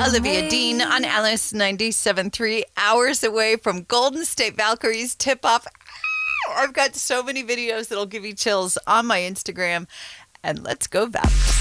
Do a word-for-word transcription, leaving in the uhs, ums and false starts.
Olivia Dean on Alice ninety-seven point three, hours away from Golden State Valkyries tip-off. I've got so many videos that'll give you chills on my Instagram. And let's go Val.